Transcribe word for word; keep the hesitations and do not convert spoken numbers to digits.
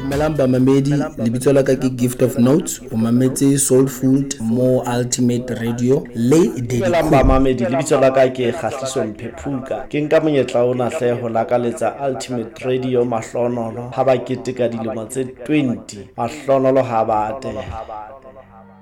Dumelang bamamedi, lebitso la ka ke Gift of Notes, o mametse Soul Food mo Ultimate Radio le Dumelang bamamedi, lebitso la ka ke Kgahliso Mphephuka. Ke nka monyetla ona hle ho lakaletsa Ultimate Radio Mahloonolo ha ba keteka dilemo tse twenty. Mahloonolo ha ba ateha.